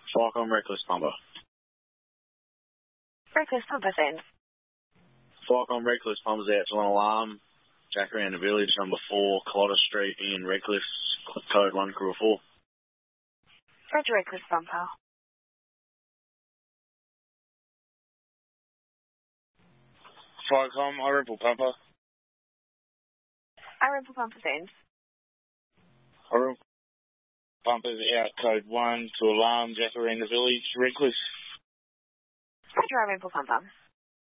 Falcon Reckless Pumper. Reckless Pumper, send. Falcon Reckless Pumpers out to an alarm. Jack around the village, number 4, Clotter Street in Reckless, code 1 crew 4. Roger, Reckless Pumper. Falcon, Ripple Pumper. Ripple Pumper, send. Ripple Pumpers out, code 1 to alarm, Jack around the village, Reckless. Roger, Ripple Pumper.